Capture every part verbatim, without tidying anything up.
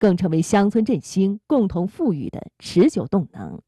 更成为乡村振兴共同富裕的持久动能。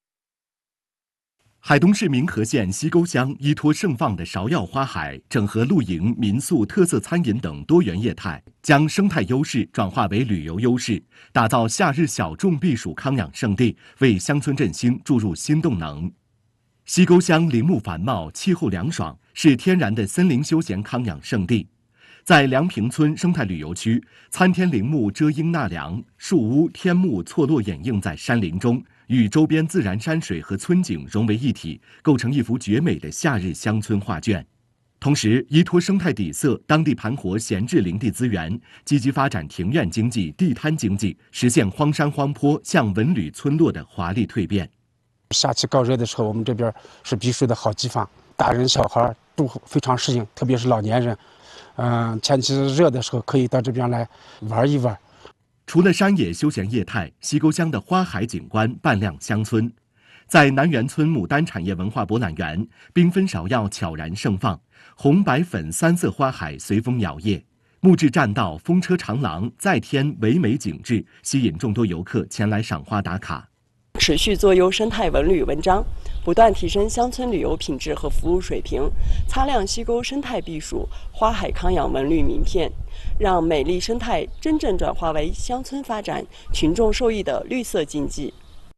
海东市民和县西沟乡依托盛放的芍药花海，整合露营、民宿、特色餐饮等多元业态，将生态优势转化为旅游优势，打造夏日小众避暑康养胜地，为乡村振兴注入新动能。西沟乡林木繁茂，气候凉爽，是天然的森林休闲康养胜地。在梁平村生态旅游区，参天林木遮阴纳凉，树屋、天幕错落掩映在山林中，与周边自然山水和村景融为一体，构成一幅绝美的夏日乡村画卷。同时，依托生态底色，当地盘活闲置林地资源，积极发展庭院经济、地摊经济，实现荒山荒坡向文旅村落的华丽蜕变。 夏季高热的时候，我们这边是避暑的好地方，大人小孩都非常适应，特别是老年人。嗯，天气热的时候可以到这边来玩一玩。 除了山野休闲业态，西沟乡的花海景观扮亮乡村。在南园村牡丹产业文化博览园，缤纷芍药悄然盛放，红白粉三色花海随风摇曳，木质栈道、风车长廊再添唯美景致，吸引众多游客前来赏花打卡。 持续做优生态文旅文章，不断提升乡村旅游品质和服务水平，擦亮西沟生态避暑、花海康养文旅名片，让美丽生态真正转化为乡村发展、群众受益的绿色经济。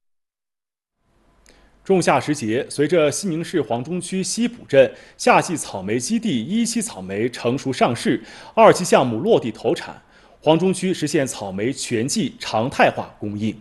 仲夏时节，随着西宁市黄中区西浦镇夏季草莓基地一期草莓成熟上市，二期项目落地投产，黄中区实现草莓全季常态化供应。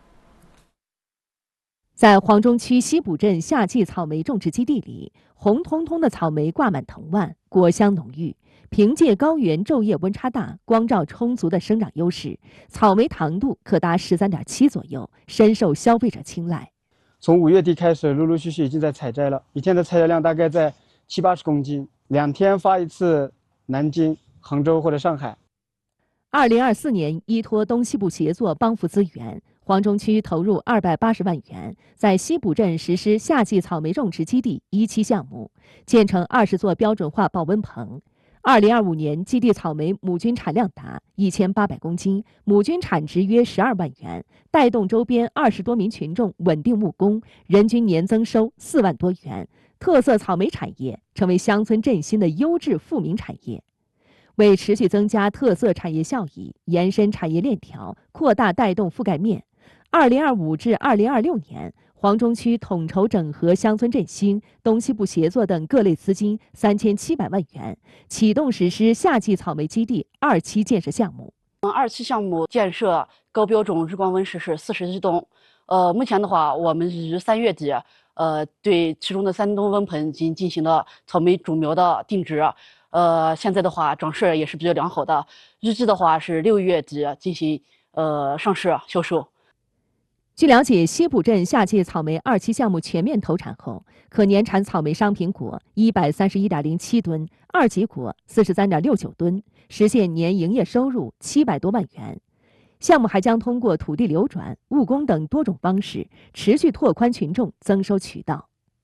在黄中区西浦镇夏季草莓种植基地里，红彤彤的草莓挂满藤蔓，果香浓郁。凭借高原昼夜温差大、光照充足的生长优势，草莓糖度可达十三点七左右，深受消费者青睐。 从五月底开始，陆陆续续已经在采摘了，一天的采摘量大概在七八十公斤，两天发一次南京、杭州或者上海。 二零二四年，依托东西部协作帮扶资源，黄中区投入二百八十万元，在西浦镇实施夏季草莓种植基地一期项目，建成二十座标准化保温棚。二零二五年，基地草莓亩均产量达一千八百公斤，亩均产值约十二万元，带动周边二十多名群众稳定务工，人均年增收四万多元。特色草莓产业成为乡村振兴的优质富民产业。为持续增加特色产业效益，延伸产业链条，扩大带动覆盖面，二零二五至二零二六年，黄中区统筹整合乡村振兴、东西部协作等各类资金三千七百万元，启动实施夏季草莓基地二期建设项目。 二期项目建设高标准日光温室是四十一栋，呃，目前的话，我们于三月底，呃，对其中的三栋温棚已经进行了草莓种苗的定植。呃，现在的话，长势也是比较良好的，预计的话是六月底进行呃上市销售。 据了解，西浦镇夏季草莓二期项目全面投产后，可年产草莓商品果一百三十一点零七吨，二级果四十三点六九吨，实现年营业收入七百多万元。项目还将通过土地流转、务工等多种方式，持续拓宽群众增收渠道。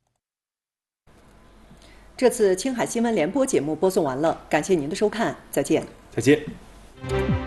这次青海新闻联播节目播送完了，感谢您的收看，再见。 再见。